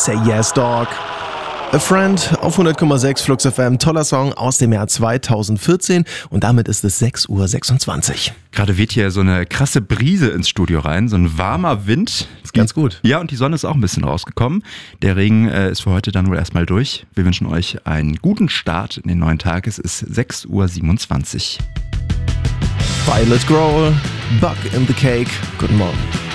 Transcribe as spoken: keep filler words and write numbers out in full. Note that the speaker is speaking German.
Say Yes Dog. A Friend auf hundert Komma sechs Flux F M, toller Song aus dem Jahr zweitausendvierzehn und damit ist es sechs Uhr sechsundzwanzig. Gerade weht hier so eine krasse Brise ins Studio rein, so ein warmer Wind. Ist ganz gut. Ja, und die Sonne ist auch ein bisschen rausgekommen. Der Regen äh, ist für heute dann wohl erstmal durch. Wir wünschen euch einen guten Start in den neuen Tag. Es ist sechs Uhr siebenundzwanzig. Violet Grohl, Bug in the Cake. Guten Morgen.